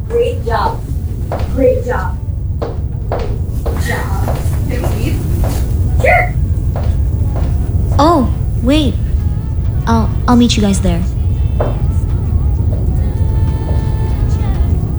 Great job. Great job. Job. Can we eat? Sure. Oh, wait. I'll meet you guys there.